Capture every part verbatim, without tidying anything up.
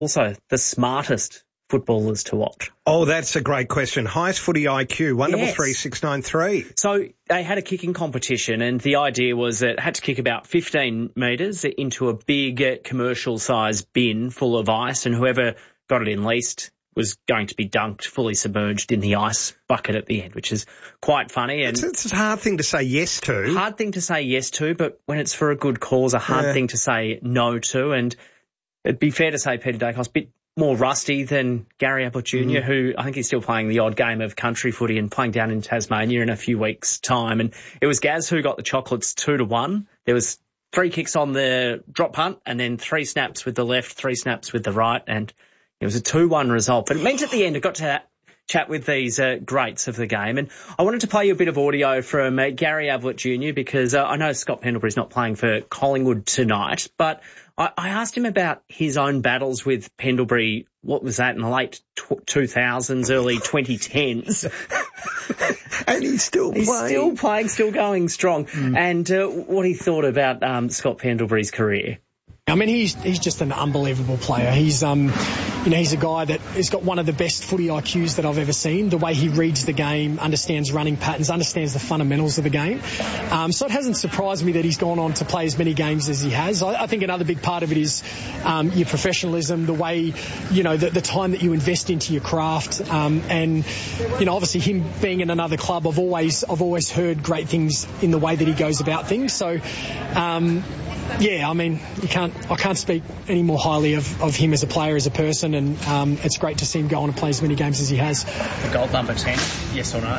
also the smartest footballers to watch? Oh, that's a great question. Highest footy I Q, one double Yes. three six nine three. So they had a kicking competition, and the idea was that it had to kick about fifteen metres into a big uh, commercial-sized bin full of ice, and whoever got it in least was going to be dunked, fully submerged in the ice bucket at the end, which is quite funny. And It's, it's a hard thing to say yes to. hard thing to say yes to, but when it's for a good cause, a hard Yeah. thing to say no to. And it'd be fair to say Peter Dacos a bit more rusty than Gary Ablett Junior, mm. who I think he's still playing the odd game of country footy and playing down in Tasmania in a few weeks' time. And it was Gaz who got the chocolates two to one. There was three kicks on the drop punt and then three snaps with the left, three snaps with the right, and it was a two one result. But it meant at the end I got to chat with these uh, greats of the game. And I wanted to play you a bit of audio from uh, Gary Ablett Junior because uh, I know Scott Pendlebury's not playing for Collingwood tonight, but I, I asked him about his own battles with Pendlebury. What was that, in the late two thousands, early twenty tens? And he's still he's playing. He's still playing, still going strong. Mm. And uh, what he thought about um, Scott Pendlebury's career. I mean, he's he's just an unbelievable player. He's um, you know, he's a guy that has got one of the best footy I Qs that I've ever seen. The way he reads the game, understands running patterns, understands the fundamentals of the game. Um, so it hasn't surprised me that he's gone on to play as many games as he has. I, I think another big part of it is um, your professionalism, the way, you know, the, the time that you invest into your craft, um, and you know, obviously him being in another club, I've always I've always heard great things in the way that he goes about things. So. Um, Yeah, I mean, you can't. I can't speak any more highly of, of him as a player, as a person, and um, it's great to see him go on and play as many games as he has. The gold number ten, yes or no?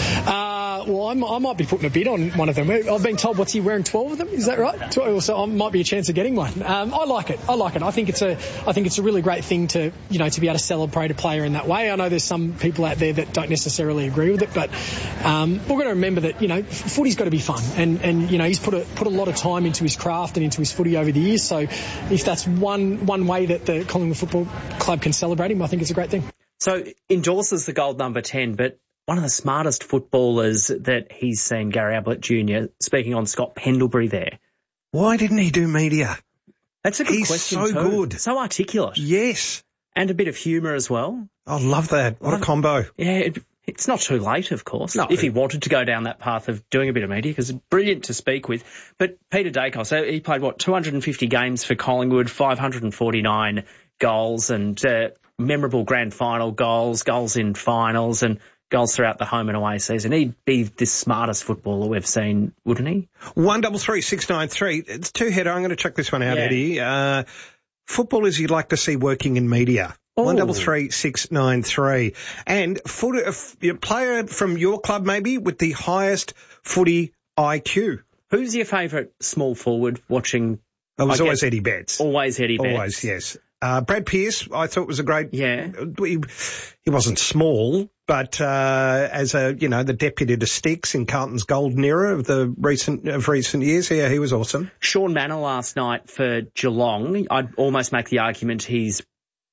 Uh, well, I'm, I might be putting a bid on one of them. I've been told, what's he wearing, twelve of them? Is that right? twelve, so I might be a chance of getting one. Um, I like it. I like it. I think it's a. I think it's a really great thing to, you know, to be able to celebrate a player in that way. I know there's some people out there that don't necessarily agree with it, but um, we're going to remember that, you know, footy's got to be fun, and and you know, he's put a put a lot of time into his craft and into his footy over the years. So if that's one one way that the Collingwood Football Club can celebrate him, I think it's a great thing. So endorses the gold number ten, but one of the smartest footballers that he's seen, Gary Ablett Junior, speaking on Scott Pendlebury there. Why didn't he do media? That's a good he's question so too. good. So articulate. Yes. And a bit of humour as well. I love that. What a combo. Yeah, it, it's not too late, of course, no. if he wanted to go down that path of doing a bit of media, because it's brilliant to speak with. But Peter Dacos, he played, what, two hundred fifty games for Collingwood, five hundred forty-nine goals and uh, memorable grand final goals, goals in finals and goals throughout the home and away season. He'd be the smartest footballer we've seen, wouldn't he? One double three six nine three. It's two-header. I'm going to check this one out, yeah. Eddie. Uh, footballers you'd like to see working in media. Oh. One double three six nine three. And foot, a player from your club maybe with the highest footy I Q. Who's your favourite small forward watching? It was I always guess, Eddie Betts. Always Eddie Betts. Always, yes. Uh, Brad Pearce, I thought was a great. Yeah. He, he wasn't small, but uh, as a you know the deputy to Sticks in Carlton's golden era of the recent of recent years, yeah, he was awesome. Sean Manor last night for Geelong. I'd almost make the argument he's,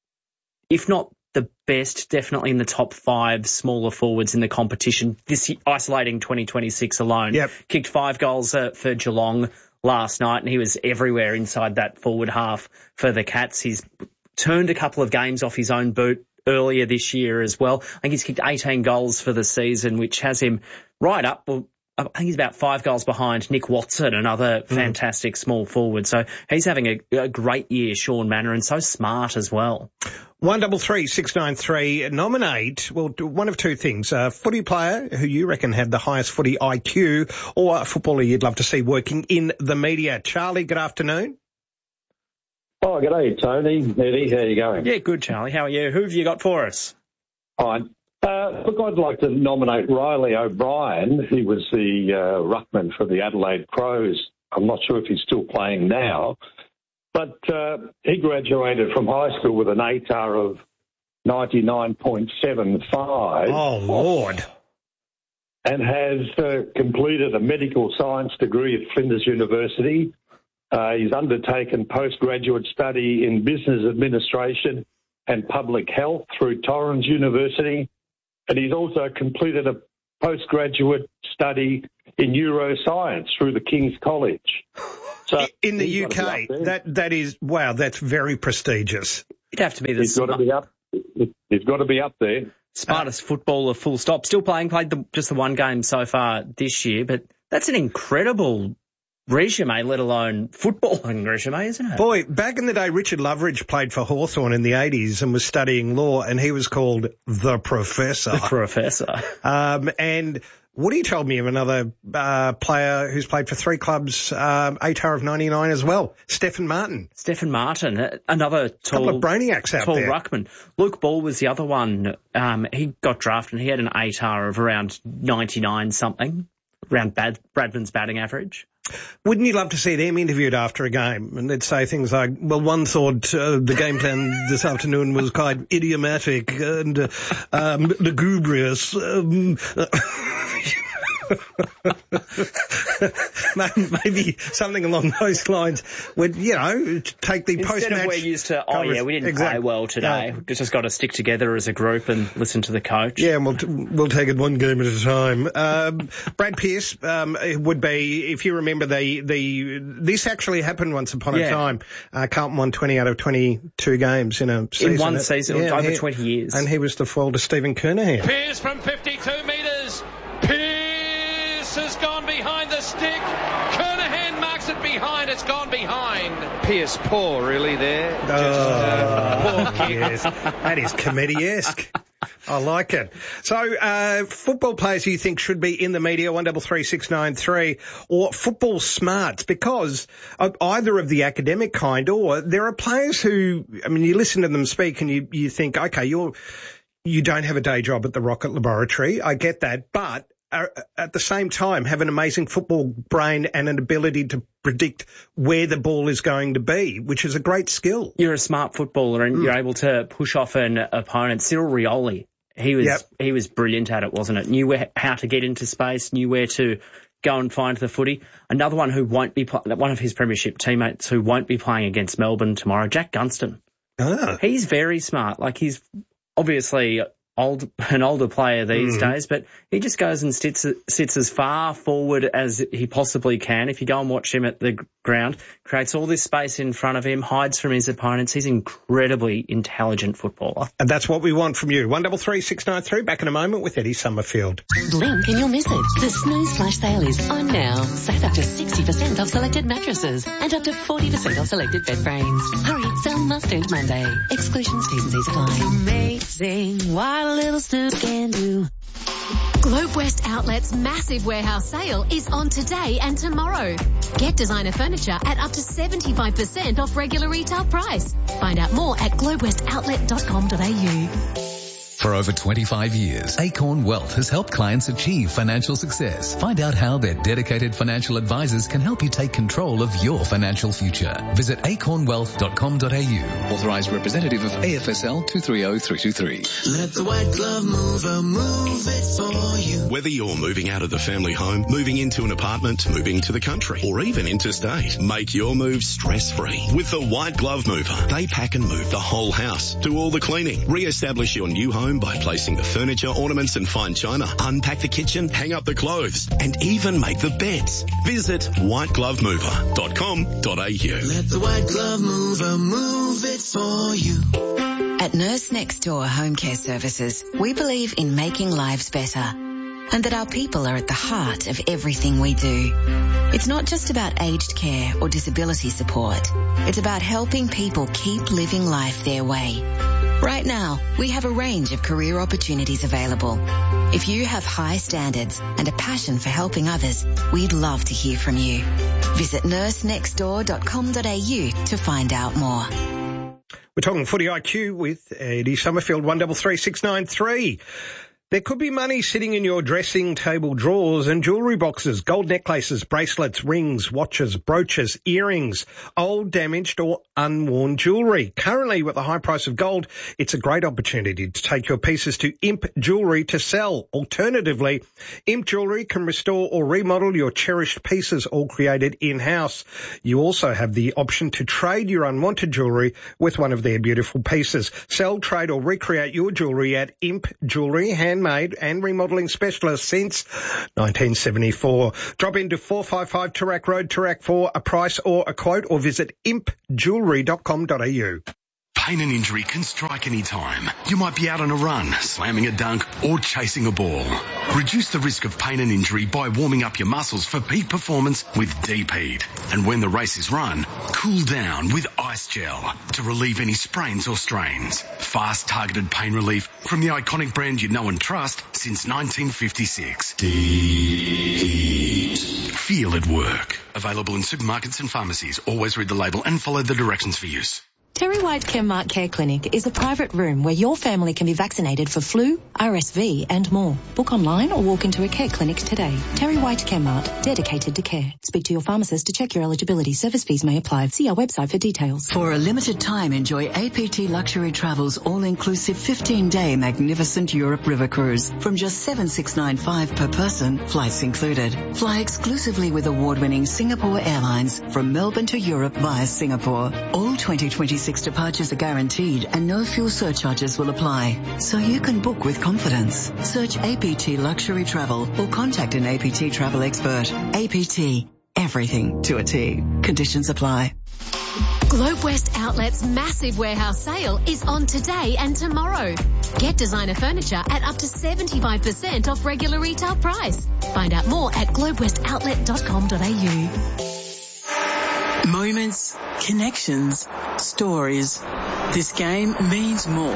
if not the best, definitely in the top five smaller forwards in the competition. This isolating twenty twenty-six alone. Yep. Kicked five goals uh, for Geelong last night, and he was everywhere inside that forward half for the Cats. He's turned a couple of games off his own boot earlier this year as well. I think he's kicked eighteen goals for the season, which has him right up. Well, I think he's about five goals behind Nick Watson, another mm. fantastic small forward. So he's having a, a great year, Sean Manor, and so smart as well. One double three six nine three. Nominate, well, one of two things: a footy player who you reckon had the highest footy I Q, or a footballer you'd love to see working in the media. Charlie, good afternoon. Oh, g'day, Tony. Eddie, how you going? Yeah, good, Charlie. How are you? Who have you got for us? Fine. Uh, look, I'd like to nominate Riley O'Brien. He was the uh, ruckman for the Adelaide Crows. I'm not sure if he's still playing now. But uh, he graduated from high school with an A T A R of ninety-nine point seven five. Oh, Lord. And has uh, completed a medical science degree at Flinders University. Uh, he's undertaken postgraduate study in business administration and public health through Torrens University. And he's also completed a postgraduate study in neuroscience through the King's College. So in the U K, that that is, wow, that's very prestigious. He'd have to be the He's got to be up. He's got to be up there. Smartest footballer, full stop. Still playing, played the, just the one game so far this year, but that's an incredible resume, let alone footballing resume, isn't it? Boy, back in the day, Richard Loveridge played for Hawthorn in the eighties and was studying law, and he was called the Professor. The Professor. Um, and Woody told me of another uh, player who's played for three clubs, um, A T A R of ninety-nine as well, Stephen Martin. Stephen Martin, another tall, couple of brainiacs out tall there. ruckman. Luke Ball was the other one. Um, he got drafted and he had an A T A R of around ninety-nine something, around Bad, Bradman's batting average. Wouldn't you love to see them interviewed after a game? And they'd say things like, well, one thought uh, the game plan this afternoon was quite idiomatic and uh, um, lugubrious. Um, Maybe something along those lines would, you know, take the post-match... Instead of we're used to, oh yeah, we didn't exactly. play well today. Yeah. Just got to stick together as a group and listen to the coach. Yeah, and we'll, t- we'll take it one game at a time. Um, Brad Pearce um, would be, if you remember, the the this actually happened once upon yeah. a time. Uh, Carlton won twenty out of twenty-two games in a season. In one season, yeah, over he, twenty years. And he was the foil to Stephen Kernahan. Pearce from fifty-two metres. Pearce has gone behind the stick. Kernahan marks it behind. It's gone behind. Pearce poor, really, there. Oh, Just, uh, poor kick. Yes. That is comedy-esque. I like it. So, uh, football players you think should be in the media, one double three six nine three, or football smarts, because of either of the academic kind, or there are players who, I mean, you listen to them speak and you, you think, okay, you're, you don't have a day job at the Rocket Laboratory. I get that. But uh, at the same time, have an amazing football brain and an ability to predict where the ball is going to be, which is a great skill. You're a smart footballer and mm. you're able to push off an opponent. Cyril Rioli, he was yep. he was brilliant at it, wasn't it? Knew where, how to get into space, knew where to go and find the footy. Another one who won't be pl- one of his premiership teammates who won't be playing against Melbourne tomorrow, Jack Gunston. Ah. He's very smart. Like, he's obviously old, an older player these mm. days, but he just goes and sits, sits as far forward as he possibly can. If you go and watch him at the ground, creates all this space in front of him, hides from his opponents. He's an incredibly intelligent footballer. And that's what we want from you. one double three six nine three, back in a moment with Eddie Summerfield. Blink and you'll miss it. The Snooze Flash Sale is on now. Save up to sixty percent off selected mattresses and up to forty percent off selected bed frames. Hurry, sale must end Monday. Exclusions, T's and C's apply. Amazing what a little snooze can do. Globe West Outlet's massive warehouse sale is on today and tomorrow. Get designer furniture at up to seventy-five percent off regular retail price. Find out more at globe west outlet dot com dot a u. For over twenty-five years, Acorn Wealth has helped clients achieve financial success. Find out how their dedicated financial advisors can help you take control of your financial future. Visit acorn wealth dot com dot a u. Authorised representative of A F S L two three zero three two three. Let the white glove mover move it for you. Whether you're moving out of the family home, moving into an apartment, moving to the country, or even interstate, make your move stress-free with the White Glove Mover. They pack and move the whole house, do all the cleaning, re-establish your new home by placing the furniture, ornaments and fine china, unpack the kitchen, hang up the clothes, and even make the beds. Visit white glove mover dot com dot a u. Let the white glove mover move it for you. At Nurse Next Door Home Care Services, we believe in making lives better, and that our people are at the heart of everything we do. It's not just about aged care or disability support. It's about helping people keep living life their way. Right now, we have a range of career opportunities available. If you have high standards and a passion for helping others, we'd love to hear from you. Visit nurse next door dot com dot a u to find out more. We're talking Footy I Q with Eddie Summerfield, one double three six nine three. There could be money sitting in your dressing table drawers and jewellery boxes, gold necklaces, bracelets, rings, watches, brooches, earrings, old, damaged or unworn jewellery. Currently, with the high price of gold, it's a great opportunity to take your pieces to Imp Jewellery to sell. Alternatively, Imp Jewellery can restore or remodel your cherished pieces, all created in-house. You also have the option to trade your unwanted jewellery with one of their beautiful pieces. Sell, trade or recreate your jewellery at Imp Jewellery, hand made and remodelling specialist since nineteen seventy-four. Drop into four five five Toorak Road, Toorak for a price or a quote, or visit imp jewellery dot com dot a u. pain and injury can strike any time. You might be out on a run, slamming a dunk, or chasing a ball. Reduce the risk of pain and injury by warming up your muscles for peak performance with Deep Heat. And when the race is run, cool down with Ice Gel to relieve any sprains or strains. Fast, targeted pain relief from the iconic brand you know and trust since nineteen fifty-six. Deep Heat. Feel it work. Available in supermarkets and pharmacies. Always read the label and follow the directions for use. Terry White Chemart Care Clinic is a private room where your family can be vaccinated for flu, R S V and more. Book online or walk into a care clinic today. Terry White Chemart, dedicated to care. Speak to your pharmacist to check your eligibility. Service fees may apply. See our website for details. For a limited time, enjoy A P T Luxury Travel's all-inclusive fifteen-day magnificent Europe river cruise from just seven thousand six hundred ninety-five dollars per person, flights included. Fly exclusively with award-winning Singapore Airlines from Melbourne to Europe via Singapore. All twenty twenty-six departures are guaranteed and no fuel surcharges will apply, so you can book with confidence. Search A P T Luxury Travel or contact an A P T travel expert. A P T, everything to a T. Conditions apply. Globe West Outlet's massive warehouse sale is on today and tomorrow. Get designer furniture at up to seventy-five percent off regular retail price. Find out more at globe west outlet dot com dot a u. Moments, connections, stories. This game means more.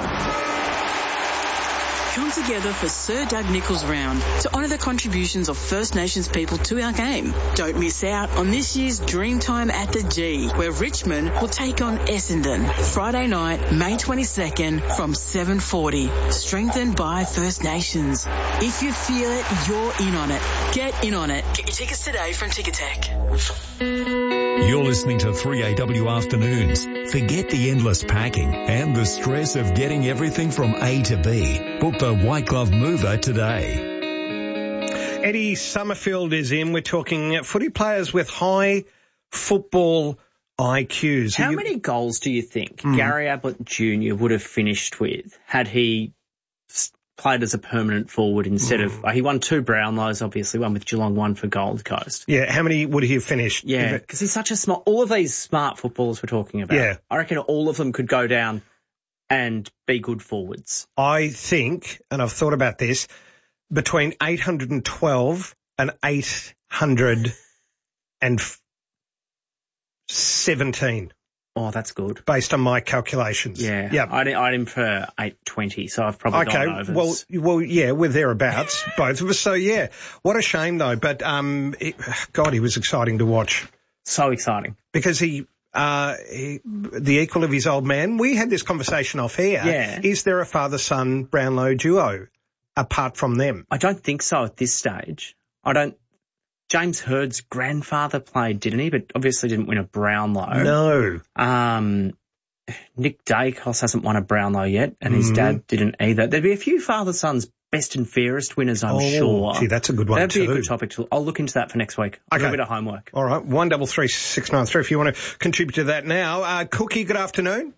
Come together for Sir Doug Nicholls Round to honour the contributions of First Nations people to our game. Don't miss out on this year's Dreamtime at the G, where Richmond will take on Essendon. Friday night, May twenty-second from seven forty. Strengthened by First Nations. If you feel it, you're in on it. Get in on it. Get your tickets today from Ticketek. You're listening to three A W Afternoons. Forget the endless packing and the stress of getting everything from A to B. Book the White Glove Mover today. Eddie Summerfield is in. We're talking footy players with high football I Qs. How you... many goals do you think Mm. Gary Ablett Junior would have finished with had he played as a permanent forward instead mm. of... Uh, he won two Brownlows, obviously, one with Geelong, one for Gold Coast. Yeah, how many would he have finished? Yeah, because he's such a smart... All of these smart footballers we're talking about, yeah. I reckon all of them could go down and be good forwards. I think, and I've thought about this, between eight hundred twelve and eight hundred seventeen. Oh, that's good. Based on my calculations. Yeah. Yep. I'd, I'd infer eight twenty, so I've probably okay, gone over. well, well, yeah, we're thereabouts, both of us. So, yeah, what a shame, though. But, um, it, God, he was exciting to watch. So exciting. Because he... Uh, he, the equal of his old man. We had this conversation off air. Yeah. Is there a father-son Brownlow duo apart from them? I don't think so at this stage. I don't. James Hurd's grandfather played, didn't he? But obviously didn't win a Brownlow. No. Um, Nick Dacos hasn't won a Brownlow yet, and his mm-hmm. dad didn't either. There'd be a few father-sons best and fairest winners, I'm oh, sure. Gee, that's a good one That'd too. That'd be a good topic. To, I'll look into that for next week. Okay. A little bit of homework. All right. One double three six nine three. If you want to contribute to that now, uh, Cookie. Good afternoon.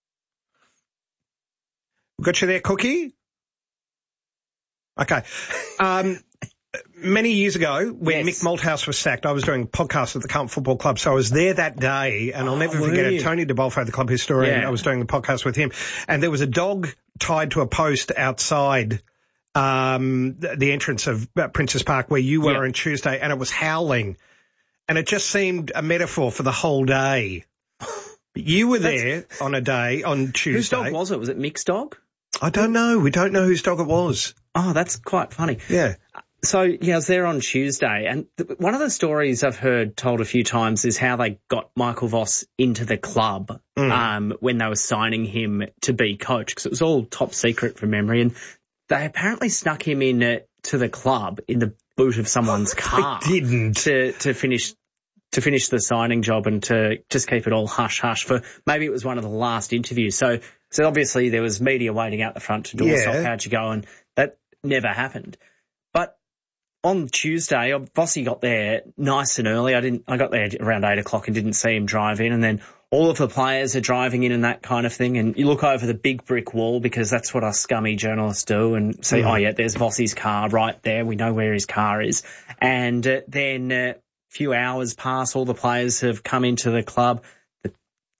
Got you there, Cookie. Okay. Um, many years ago, when yes. Mick Malthouse was sacked, I was doing a podcast at the Carlton Football Club, so I was there that day, and I'll never oh, forget it. Tony DeBolfo, the club historian, yeah. I was doing the podcast with him, and there was a dog tied to a post outside um, the, the entrance of uh, Princess Park where you were yep. on Tuesday, and it was howling, and it just seemed a metaphor for the whole day. You were there on a day, on Tuesday. Whose dog was it? Was it Mick's dog? I don't know. We don't know whose dog it was. Oh, that's quite funny. Yeah. So, yeah, I was there on Tuesday, and th- one of the stories I've heard told a few times is how they got Michael Voss into the club mm. um, when they were signing him to be coach, because it was all top secret from memory, and they apparently snuck him in uh, to the club in the boot of someone's car. They didn't. To, to finish to finish the signing job and to just keep it all hush-hush for maybe it was one of the last interviews. So, so obviously there was media waiting out the front to doorstop, yeah. how'd you go, and that never happened. But on Tuesday, Vossi got there nice and early. I didn't. I got there around eight o'clock and didn't see him drive in. And then all of the players are driving in and that kind of thing. And you look over the big brick wall because that's what us scummy journalists do and see, mm. oh yeah, there's Vossi's car right there. We know where his car is. And uh, then a uh, few hours pass. All the players have come into the club. The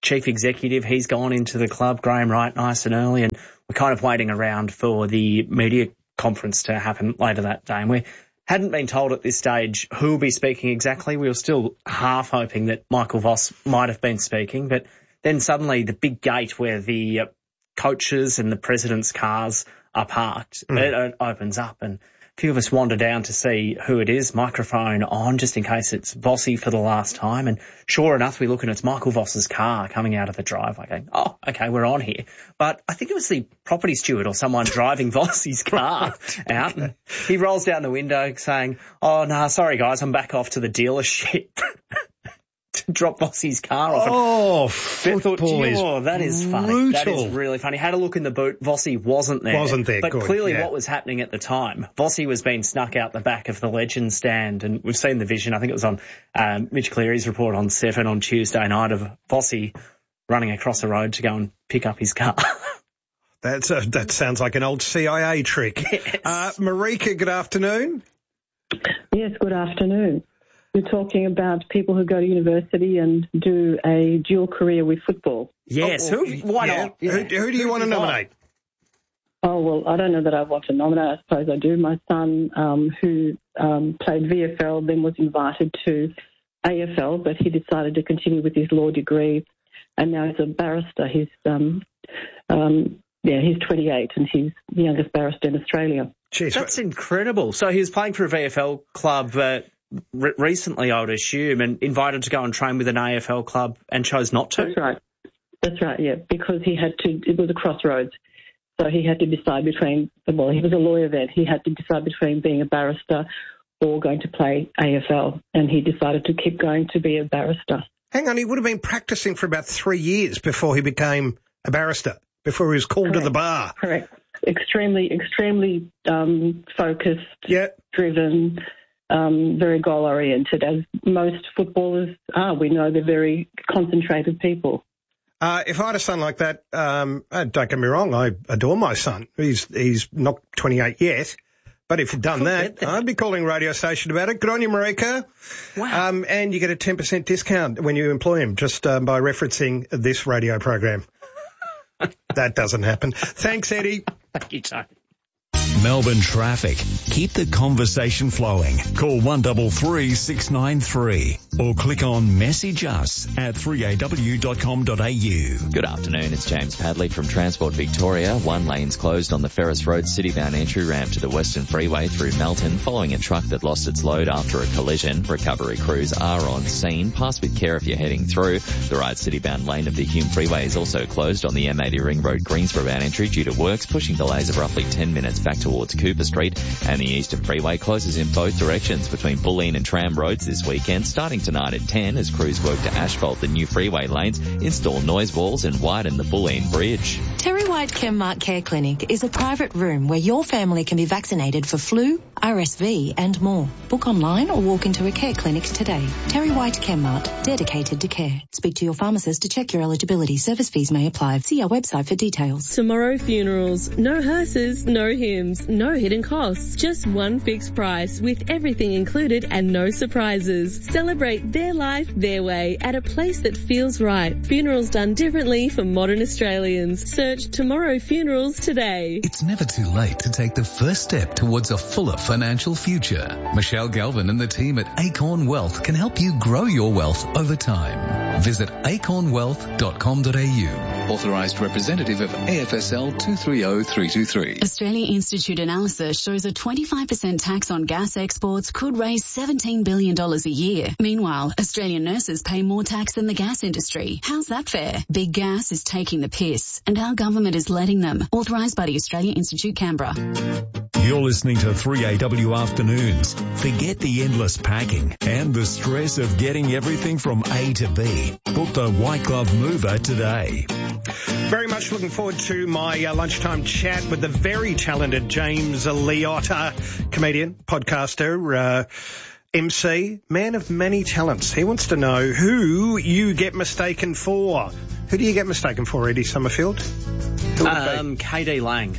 chief executive. He's gone into the club, Graham Wright, nice and early, and we're kind of waiting around for the media conference to happen later that day. And we hadn't been told at this stage who will be speaking exactly. We were still half hoping that Michael Voss might have been speaking, but then suddenly the big gate where the uh, coaches and the president's cars are parked, mm. it, it opens up, and a few of us wander down to see who it is, microphone on, just in case it's Vossy for the last time. And sure enough, we look and it's Michael Voss's car coming out of the driveway going, oh, okay, we're on here. But I think it was the property steward or someone driving Vossy's car out. And he rolls down the window saying, oh, no, nah, sorry, guys, I'm back off to the dealership. To drop Vossy's car off. Oh, football thought, you know, oh, that is funny. Brutal. That is really funny. Had a look in the boot. Vossy wasn't there. Wasn't there, But good, clearly yeah. what was happening at the time, Vossy was being snuck out the back of the Legends stand, and we've seen the vision. I think it was on um, Mitch Cleary's report on Seven on Tuesday night of Vossy running across the road to go and pick up his car. That's a, that sounds like an old C I A trick. Yes. Uh, Marika, good afternoon. Yes, good afternoon. You're talking about people who go to university and do a dual career with football. Yes, oh, who, why yeah. not? Yeah. Who, who do you who want to nominate? Oh, well, I don't know that I want to nominate. I suppose I do. My son, um, who um, played V F L, then was invited to A F L, but he decided to continue with his law degree, and now he's a barrister. He's, um, um, yeah, he's twenty-eight, and he's the youngest barrister in Australia. Jeez, That's incredible. So he was playing for a V F L club uh, re- recently, I would assume, and invited to go and train with an A F L club and chose not to? That's right. That's right, yeah, because he had to, it was a crossroads. So he had to decide between, well, he was a lawyer then. He had to decide between being a barrister or going to play A F L, and he decided to keep going to be a barrister. Hang on, he would have been practising for about three years before he became a barrister, before he was called Correct. to the bar. Correct. Extremely, extremely um, focused, yep. driven, um, very goal-oriented, as most footballers are. We know they're very concentrated people. Uh, if I had a son like that, um, don't get me wrong, I adore my son. He's he's not twenty-eight yet, but if he'd done that, that, I'd be calling radio station about it. Good on you, Marika. Wow. Um, and you get a ten percent discount when you employ him, just um, by referencing this radio program. That doesn't happen. Thanks, Eddie. Thank you, Tony. Melbourne traffic. Keep the conversation flowing. Call one three three, six nine three or click on message us at three a w dot com dot a u. Good afternoon, it's James Padley from Transport Victoria. One lane's closed on the Ferris Road Citybound entry ramp to the Western Freeway through Melton following a truck that lost its load after a collision. Recovery crews are on scene. Pass with care if you're heading through. The right Citybound lane of the Hume Freeway is also closed on the M eighty Ring Road Greensboro bound entry due to works, pushing delays of roughly ten minutes back towards Cooper Street, and the Eastern Freeway closes in both directions between Bulleen and Tram Roads this weekend, starting tonight at ten as crews work to asphalt the new freeway lanes, install noise walls and widen the Bulleen Bridge. Terry White Chemmart Care Clinic is a private room where your family can be vaccinated for flu, R S V and more. Book online or walk into a care clinic today. Terry White Chemmart, dedicated to care. Speak to your pharmacist to check your eligibility. Service fees may apply. See our website for details. Tomorrow Funerals. No hearses, no hymns, no hidden costs. Just one fixed price with everything included and no surprises. Celebrate their life their way at a place that feels right. Funerals done differently for modern Australians. Search Tomorrow Funerals today. It's never too late to take the first step towards a fuller financial future. Michelle Galvin and the team at Acorn Wealth can help you grow your wealth over time. Visit acorn wealth dot com dot a u. Authorised representative of A F S L two three zero three two three. Australia Institute analysis shows a twenty-five percent tax on gas exports could raise seventeen billion dollars a year. Meanwhile, Australian nurses pay more tax than the gas industry. How's that fair? Big Gas is taking the piss, and our government is letting them. Authorised by the Australia Institute, Canberra. You're listening to three A W Afternoons. Forget the endless packing and the stress of getting everything from A to B. Book the White Glove Mover today. Very much looking forward to my uh, lunchtime chat with the very talented James Liotta, comedian, podcaster, uh, M C, man of many talents. He wants to know who you get mistaken for. Who do you get mistaken for, Eddie Summerfield? Who would it Um, K D Lang.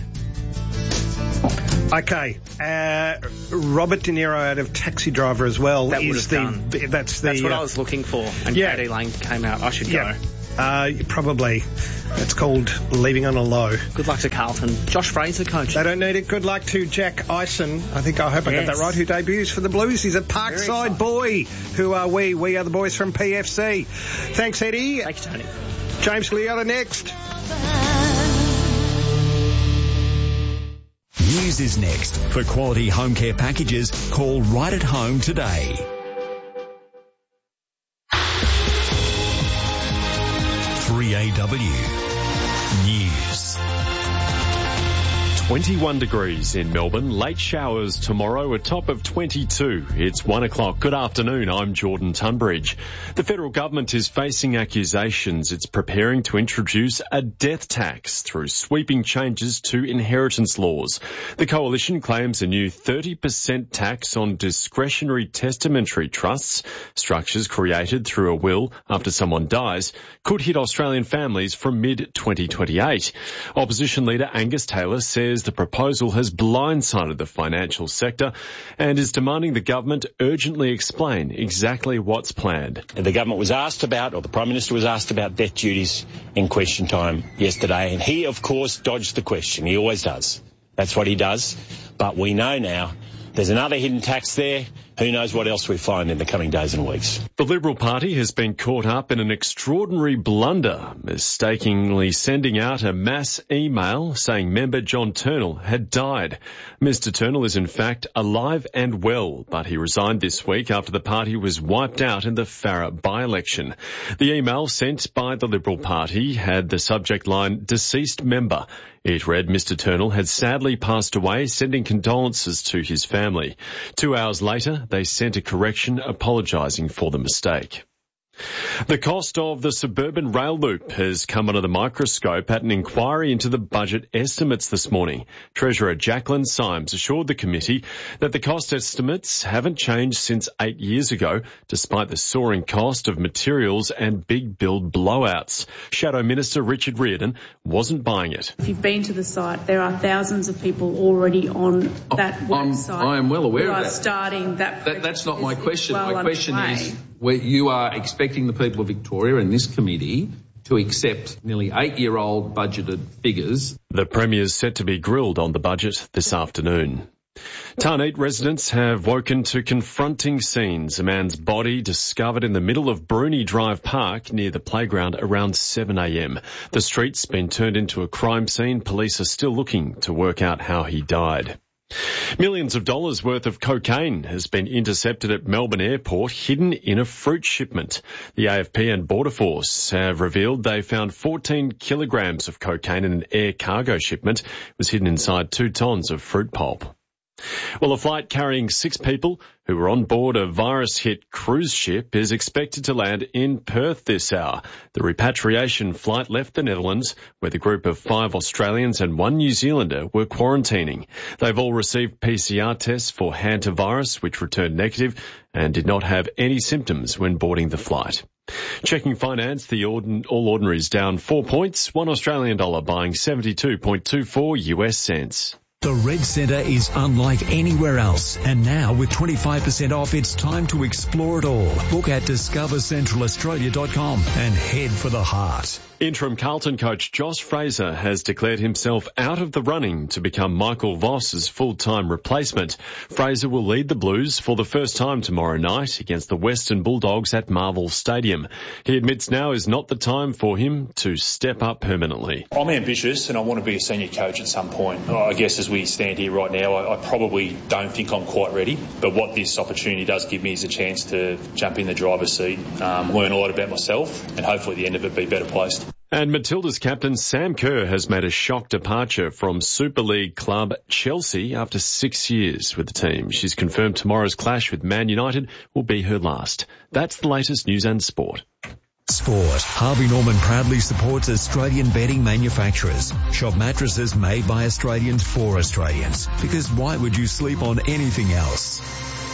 Okay, uh, Robert De Niro out of Taxi Driver as well. That would is have the, done. That's the. That's what uh, I was looking for, and yeah. K D Lang came out. I should yeah. go. Uh, probably. It's called leaving on a low. Good luck to Carlton. Josh Fraser, coach. They don't need it. Good luck to Jack Eisen. I think I hope yes. I got that right. Who debuts for the Blues. He's a Parkside boy. Who are we? We are the boys from P F C. Thanks, Eddie. Thanks, Tony. James Liotta next. News is next. For quality home care packages, call Right at Home today. three A W News. twenty-one degrees in Melbourne. Late showers tomorrow, a top of twenty-two. It's one o'clock. Good afternoon. I'm Jordan Tunbridge. The federal government is facing accusations it's preparing to introduce a death tax through sweeping changes to inheritance laws. The coalition claims a new thirty percent tax on discretionary testamentary trusts, structures created through a will after someone dies, could hit Australian families from mid twenty twenty-eight. Opposition leader Angus Taylor says the proposal has blindsided the financial sector and is demanding the government urgently explain exactly what's planned. The government was asked about, or the Prime Minister was asked about death duties in question time yesterday, and he, of course, dodged the question. He always does. That's what he does. But we know now there's another hidden tax there. Who knows what else we find in the coming days and weeks. The Liberal Party has been caught up in an extraordinary blunder, mistakenly sending out a mass email saying member John Turnell had died. Mister Turnell is in fact alive and well, but he resigned this week after the party was wiped out in the Farrer by-election. The email sent by the Liberal Party had the subject line, deceased member. It read Mister Turnell had sadly passed away, sending condolences to his family. Two hours later, they sent a correction apologising for the mistake. The cost of the suburban rail loop has come under the microscope at an inquiry into the budget estimates this morning. Treasurer Jacqueline Symes assured the committee that the cost estimates haven't changed since eight years ago, despite the soaring cost of materials and big build blowouts. Shadow Minister Richard Riordan wasn't buying it. If you've been to the site, there are thousands of people already on that I'm, website. I am well aware who of are that. Starting that. that that's not my question. Well my question underway. is, where you are expecting the people of Victoria and this committee to accept nearly eight-year-old budgeted figures. The Premier's set to be grilled on the budget this afternoon. Tarneit residents have woken to confronting scenes. A man's body discovered in the middle of Bruni Drive Park near the playground around seven a m. The street's been turned into a crime scene. Police are still looking to work out how he died. Millions of dollars worth of cocaine has been intercepted at Melbourne Airport, hidden in a fruit shipment. The A F P and Border Force have revealed they found fourteen kilograms of cocaine in an air cargo shipment. It was hidden inside two tons of fruit pulp. Well, a flight carrying six people who were on board a virus-hit cruise ship is expected to land in Perth this hour. The repatriation flight left the Netherlands, where the group of five Australians and one New Zealander were quarantining. They've all received P C R tests for hantavirus, which returned negative and did not have any symptoms when boarding the flight. Checking finance, the All Ordinary's down four points, one Australian dollar buying seventy-two point two four U S cents. The Red Centre is unlike anywhere else, and now with twenty-five percent off, it's time to explore it all. Book at discover central australia dot com and head for the heart. Interim Carlton coach Josh Fraser has declared himself out of the running to become Michael Voss's full-time replacement. Fraser will lead the Blues for the first time tomorrow night against the Western Bulldogs at Marvel Stadium. He admits now is not the time for him to step up permanently. I'm ambitious and I want to be a senior coach at some point. I guess as we stand here right now, I, I probably don't think I'm quite ready. But what this opportunity does give me is a chance to jump in the driver's seat, um, learn a lot about myself and hopefully at the end of it be better placed. And Matilda's captain Sam Kerr has made a shock departure from Super League club Chelsea after six years with the team. She's confirmed tomorrow's clash with Man United will be her last. That's the latest news and sport. Sport. Harvey Norman proudly supports Australian bedding manufacturers. Shop mattresses made by Australians for Australians. Because why would you sleep on anything else?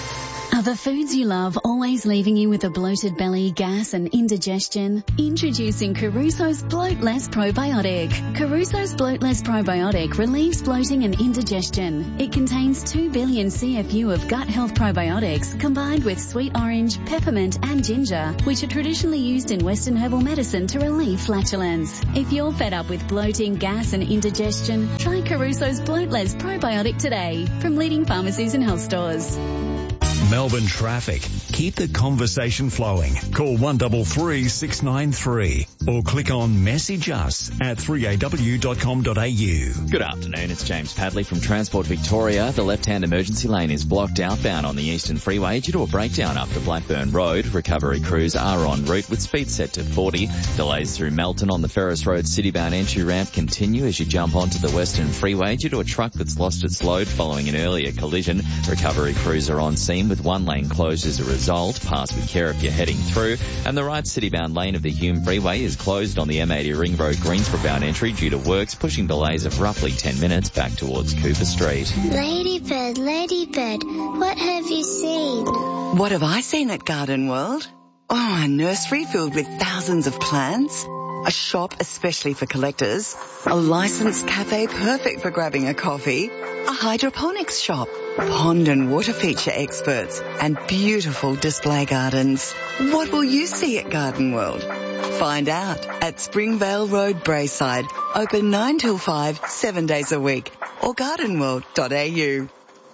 Are the foods you love always leaving you with a bloated belly, gas and indigestion? Introducing Caruso's Bloat Less Probiotic. Caruso's Bloat Less Probiotic relieves bloating and indigestion. It contains two billion C F U of gut health probiotics combined with sweet orange, peppermint and ginger, which are traditionally used in Western herbal medicine to relieve flatulence. If you're fed up with bloating, gas and indigestion, try Caruso's Bloat Less Probiotic today from leading pharmacies and health stores. Melbourne traffic. Keep the conversation flowing. Call one three three, six nine three or click on message us at three a w dot com dot a u. Good afternoon, it's James Padley from Transport Victoria. The left-hand emergency lane is blocked outbound on the Eastern Freeway due to a breakdown up to Blackburn Road. Recovery crews are en route with speed set to forty. Delays through Melton on the Ferris Road Citybound entry ramp continue as you jump onto the Western Freeway due to a truck that's lost its load following an earlier collision. Recovery crews are on scene with one lane closed as a result. Pass with care if you're heading through. And the right citybound lane of the Hume Freeway is closed on the M eighty Ring Road Greensboro bound entry due to works, pushing delays of roughly ten minutes back towards Cooper Street. Ladybird, Ladybird, what have you seen? What have I seen at Garden World? Oh, a nursery filled with thousands of plants. A shop especially for collectors. A licensed cafe perfect for grabbing a coffee. A hydroponics shop. Pond and water feature experts. And beautiful display gardens. What will you see at Garden World? Find out at Springvale Road, Braeside. Open nine till five, seven days a week. Or garden world dot a u.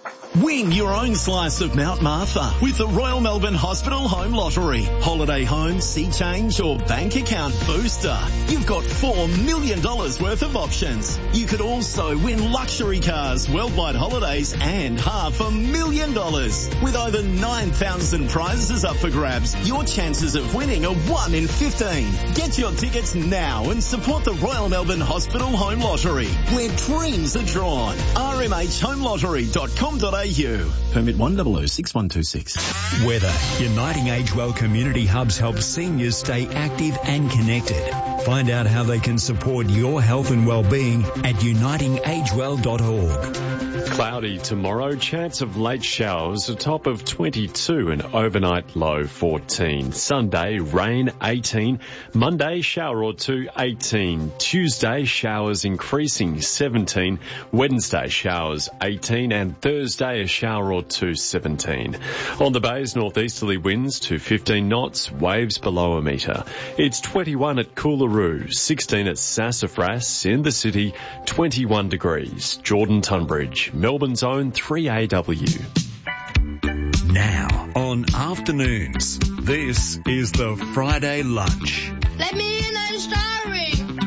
Win your own slice of Mount Martha with the Royal Melbourne Hospital Home Lottery. Holiday home, sea change or bank account booster. You've got four million dollars worth of options. You could also win luxury cars, worldwide holidays and half a million dollars. With over nine thousand prizes up for grabs, your chances of winning are one in fifteen. Get your tickets now and support the Royal Melbourne Hospital Home Lottery, where dreams are drawn. r m h home lottery dot com dot a u. Permit one zero zero six one two six. Weather. Uniting Agewell Community Hubs helps seniors stay active and connected. Find out how they can support your health and well-being at uniting agewell dot org. Cloudy tomorrow, chance of late showers, a top of twenty-two and overnight low fourteen. Sunday, rain eighteen. Monday, shower or two, eighteen. Tuesday, showers increasing, seventeen. Wednesday, showers, eighteen. And Thursday, a shower or two, seventeen. On the bays, northeasterly winds to fifteen knots, waves below a metre. It's twenty-one at Coolaroo, sixteen at Sassafras, in the city, twenty-one degrees. Jordan Tunbridge, Melbourne's own three A W. Now on Afternoons, this is the Friday Lunch. Let me in and starring.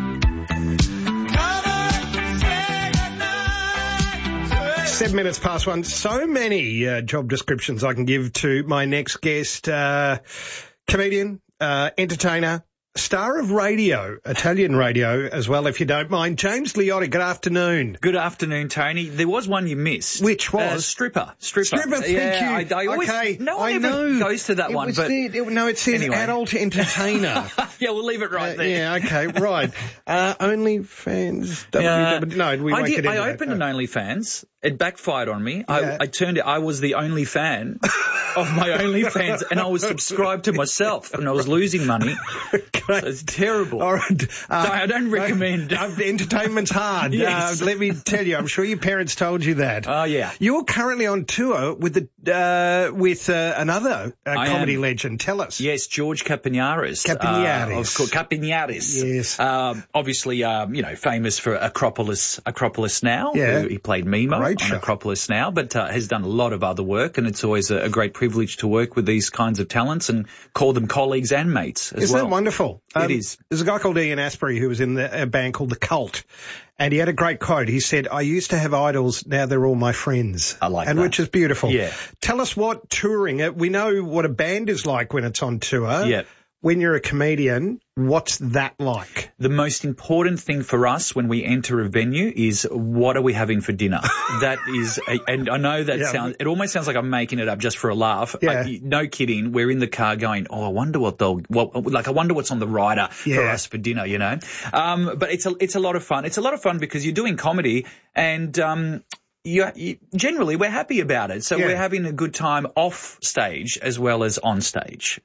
Seven minutes past one. So many uh, job descriptions I can give to my next guest. Uh, comedian, uh, entertainer, star of radio, Italian radio as well, if you don't mind. James Liotti, good afternoon. Good afternoon, Tony. There was one you missed. Which was? Uh, stripper. Stripper. Stripper, thank yeah, you. I, I always, okay, no one I ever know. goes to that it one. Was but the, it, no, it says anyway. adult entertainer. Yeah, we'll leave it right uh, there. Yeah, okay, right. Uh, OnlyFans. Yeah. No, we I won't did, get into I that. opened an OnlyFans. It backfired on me. Yeah. I, I turned it. I was the only fan of my OnlyFans, and I was subscribed to myself, and I was losing money. So it's terrible. All right. Uh, so I don't recommend. Uh, entertainment's hard. Yes. Uh, let me tell you, I'm sure your parents told you that. Oh, yeah. You're currently on tour with the uh, with uh, another uh, comedy am. legend. Tell us. Yes, George Capiniaris. Capiniaris. Uh, of course, Capiniaris. Yes. Um, obviously, um, you know, famous for Acropolis, Acropolis Now. Yeah. He played Mimo Great on show. Acropolis Now, but uh, has done a lot of other work, and it's always a, a great privilege to work with these kinds of talents and call them colleagues and mates as Isn't well. that wonderful? It Um, is. There's a guy called Ian Asprey who was in the, a band called The Cult. And he had a great quote. He said, I used to have idols, now they're all my friends. I like and that. which is beautiful. Yeah. Tell us what touring, uh, we know what a band is like when it's on tour. Yeah. When you're a comedian, what's that like? The most important thing for us when we enter a venue is what are we having for dinner? That is, a, and I know that Yeah. sounds, it almost sounds like I'm making it up just for a laugh. Yeah. I, no kidding. We're in the car going, oh, I wonder what they'll, what, like I wonder what's on the rider for Yeah. us for dinner, you know? Um, but it's a, it's a lot of fun. It's a lot of fun because you're doing comedy and, um, you, you, generally we're happy about it. So Yeah. we're having a good time off stage as well as on stage.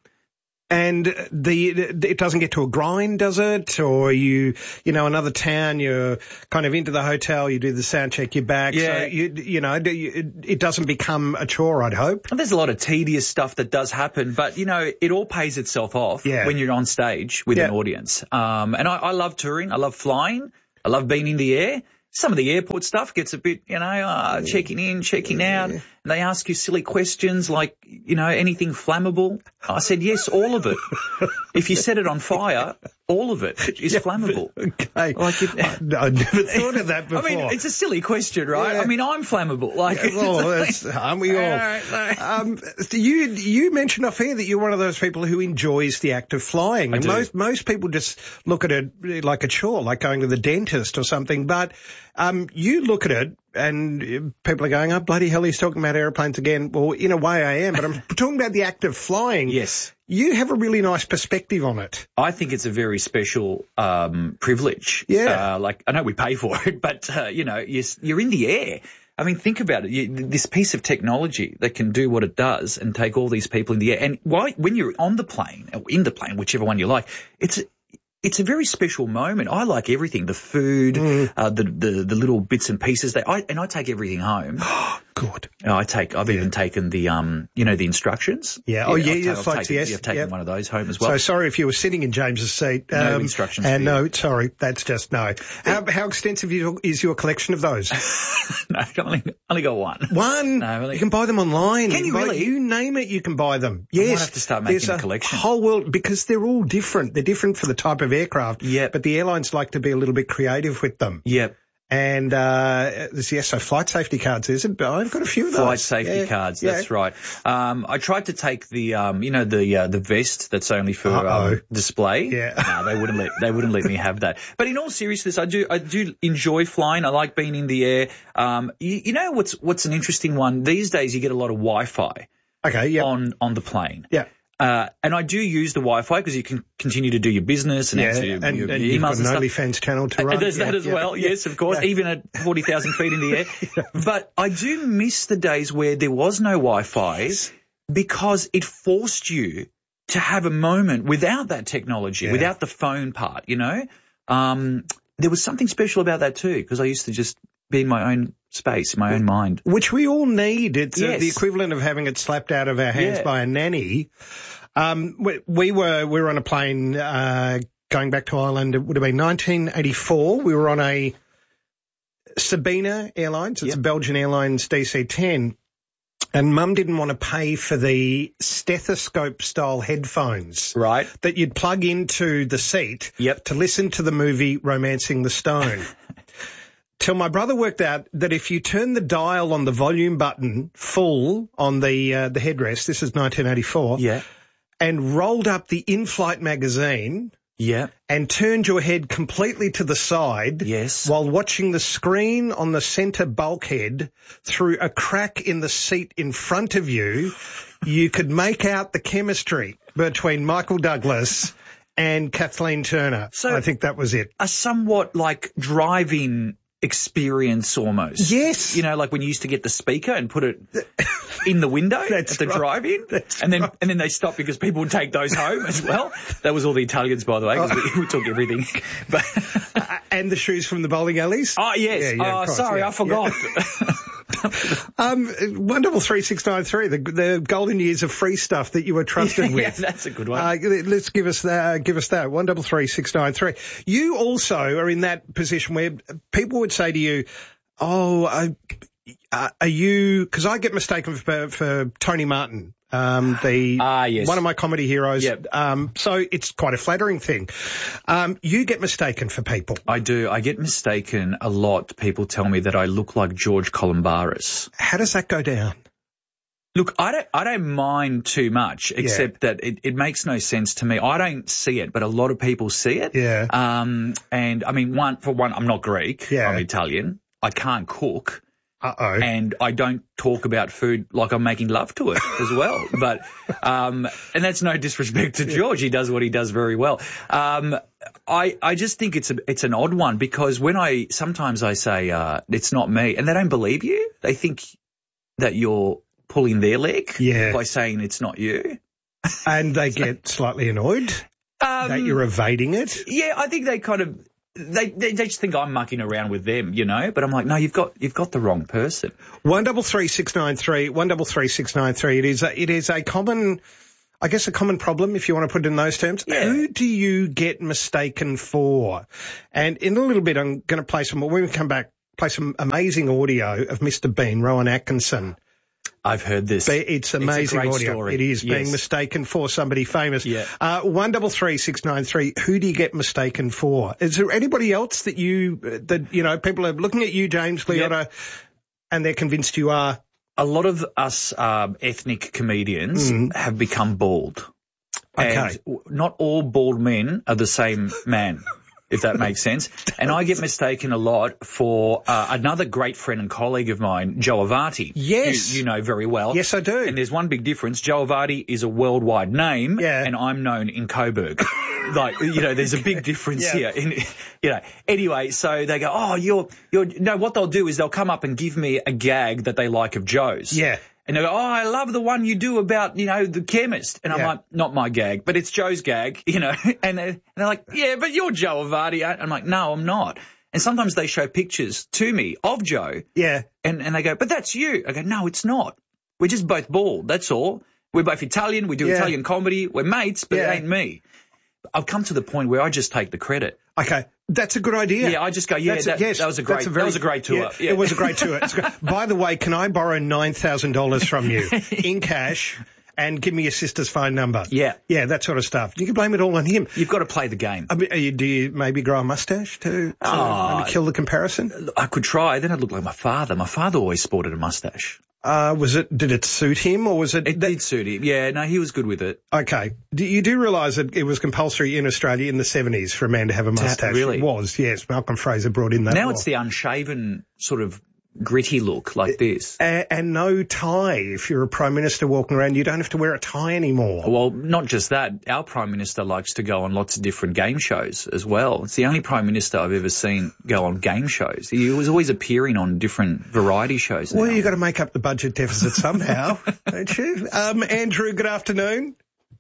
And the it doesn't get to a grind, does it? Or you, you know, another town, you're kind of into the hotel, you do the sound check, you're back. Yeah. So, you, you know, it, it doesn't become a chore, I'd hope. Well, there's a lot of tedious stuff that does happen, but, you know, it all pays itself off Yeah. when you're on stage with Yeah. an audience. Um, and I, I love touring. I love flying. I love being in the air. Some of the airport stuff gets a bit, you know, uh, checking in, checking out. And they ask you silly questions like, you know, anything flammable? I said, yes, all of it. If you set it on fire, all of it is Yeah, flammable. Okay. Like it, I never thought of that before. I mean, it's a silly question, right? Yeah. I mean, I'm flammable. Like, Yeah, well, that's, aren't we all? All right, all right. Um, you you mentioned off air that you're one of those people who enjoys the act of flying. I And do. Most most people just look at it like a chore, like going to the dentist or something. But um, you look at it, and people are going, "Oh, bloody hell, he's talking about airplanes again." Well, in a way, I am, but I'm talking about the act of flying. Yes. You have a really nice perspective on it. I think it's a very special um, privilege. Yeah. Uh, like, I know we pay for it, but, uh, you know, you're, you're in the air. I mean, think about it. You, this piece of technology that can do what it does and take all these people in the air. And why, when you're on the plane, or in the plane, whichever one you like, it's it's a very special moment. I like everything, the food, Mm. uh, the, the the little bits and pieces. That I And I take everything home. Good. I take, I've even taken the, um, you know, the instructions. Yeah. Oh, yeah, I've, yeah, I've flights, taken, yes. yeah, I've taken Yep. one of those home as well. So sorry if you were sitting in James's seat. No um, instructions And for you. no, sorry, that's just no. How, how extensive is your, is your collection of those? No, I've only, only got one. One. No, really. You can buy them online. Can you buy- really? You name it, you can buy them. I might Yes. have to start making There's a collection. Whole world, because they're all different. They're different for the type of aircraft. Yep. But the airlines like to be a little bit creative with them. Yep. And uh, there's, yes, so flight safety cards, is it? I've got a few of those. Flight safety Yeah, cards, yeah. that's right. Um, I tried to take the, um, you know, the uh, the vest that's only for Uh-oh. um, display. Yeah. No, they wouldn't let they wouldn't let me have that. But in all seriousness, I do I do enjoy flying. I like being in the air. Um, you, you know what's what's an interesting one these days? You get a lot of Wi-Fi. Okay. Yeah. On on the plane. Yeah. Uh, and I do use the Wi-Fi because you can continue to do your business and Yeah, answer your, and, your and emails you've got and an stuff. OnlyFans channel to run. And there's Yeah, that as yeah, well, yeah, yes, of course, yeah. even at forty thousand feet in the air. But I do miss the days where there was no Wi-Fi because it forced you to have a moment without that technology, Yeah. without the phone part, you know. Um, there was something special about that too because I used to just be in my own space, in my own mind. Which we all need. It's uh, Yes. the equivalent of having it slapped out of our hands Yeah. by a nanny. Um, we, we were we were on a plane uh, going back to Ireland. It would have been nineteen eighty-four. We were on a Sabina Airlines. It's Yep. a Belgian Airlines D C ten. And Mum didn't want to pay for the stethoscope-style headphones Right. that you'd plug into the seat Yep. to listen to the movie Romancing the Stone. Till my brother worked out that if you turn the dial on the volume button full on the uh, the headrest, this is nineteen eighty-four, Yeah. and rolled up the in-flight magazine Yeah. and turned your head completely to the side Yes. while watching the screen on the centre bulkhead through a crack in the seat in front of you, you could make out the chemistry between Michael Douglas and Kathleen Turner. So- I think that was it. A somewhat like drive-in experience almost. Yes. You know, like when you used to get the speaker and put it in the window That's at the right. drive-in, That's and then right. and then they stopped because people would take those home as well. That was all the Italians, by the way, because we, we took everything. But And the shoes from the bowling alleys? oh yes, Yeah, yeah, of oh course, sorry, yeah, I forgot. Um, one double three six nine three, the the golden years of free stuff that you were trusted Yeah, with. that's a good one. Uh, let's give us that. Give us that. One double three six nine three. You also are in that position where people would say to you, "Oh, uh, uh, are you?" Because I get mistaken for, for Tony Martin. Um, the Ah, yes. one of my comedy heroes. Yep. Um, so it's quite a flattering thing. Um, you get mistaken for people. I do. I get mistaken a lot. People tell me that I look like George Columbaris. How does that go down? Look, I don't, I don't mind too much, except that it, it makes no sense to me. I don't see it, but a lot of people see it. Yeah. Um, and I mean, one, for one, I'm not Greek. Yeah. I'm Italian. I can't cook. Uh-oh. And I don't talk about food like I'm making love to it as well. But, um, and that's no disrespect to George. He does what he does very well. Um, I, I just think it's a, it's an odd one because when I, sometimes I say, uh, it's not me and they don't believe you. They think that you're pulling their leg yeah. by saying it's not you. And they get slightly annoyed um, that you're evading it. Yeah, I think they kind of, They, they they just think I'm mucking around with them, you know. But I'm like, no, you've got you've got the wrong person. One double three six nine three, one double three six nine three. It is a, it is a common, I guess, a common problem if you want to put it in those terms. Yeah. Who do you get mistaken for? And in a little bit, I'm going to play some. When we come back, play some amazing audio of Mister Bean, Rowan Atkinson. I've heard this. It's amazing it's a great audio. Story. It is yes. being mistaken for somebody famous. Yeah. Uh, one double three six nine three. Who do you get mistaken for? Is there anybody else that you that you know people are looking at you, James Liotta, yep. and they're convinced you are? A lot of us um, ethnic comedians mm. have become bald. Okay. And not all bald men are the same man. If that makes sense. And I get mistaken a lot for uh, another great friend and colleague of mine, Joe Avati. Yes. You, you know very well. Yes, I do. And there's one big difference. Joe Avati is a worldwide name, yeah. and I'm known in Coburg. Like, you know, there's a big difference yeah. here. In, you know, anyway, so they go, oh, you're, you're, no, what they'll do is they'll come up and give me a gag that they like of Joe's. Yeah. And they go, oh, I love the one you do about, you know, the chemist. And I'm yeah. like, not my gag, but it's Joe's gag, you know. And they're, and they're like, yeah, but you're Joe Avati. I'm like, no, I'm not. And sometimes they show pictures to me of Joe. Yeah. And, and they go, but that's you. I go, no, it's not. We're just both bald. That's all. We're both Italian. We do yeah. Italian comedy. We're mates, but yeah. it ain't me. I've come to the point where I just take the credit. Okay. That's a good idea. Yeah, I just go, yeah, that's that, a, yes, that was a great, a very, that was a great tour. Yeah, yeah. It was a great tour. It's great. By the way, can I borrow nine thousand dollars from you in cash and give me your sister's phone number? Yeah. Yeah, that sort of stuff. You can blame it all on him. You've got to play the game. I mean, are you, do you maybe grow a mustache to, to oh, maybe kill the comparison? I could try. Then I'd look like my father. My father always sported a mustache. Uh, was it, did it suit him or was it? It that, did suit him. Yeah, no, he was good with it. Okay. Do, you do realise that it was compulsory in Australia in the seventies for a man to have a mustache? Really? It was, yes. Malcolm Fraser brought in that Now law. It's the unshaven sort of gritty look like this. And, and no tie. If you're a Prime Minister walking around, you don't have to wear a tie anymore. Well, not just that. Our Prime Minister likes to go on lots of different game shows as well. It's the only Prime Minister I've ever seen go on game shows. He was always appearing on different variety shows now. Well, you've got to make up the budget deficit somehow, don't you? Um, Andrew, good afternoon.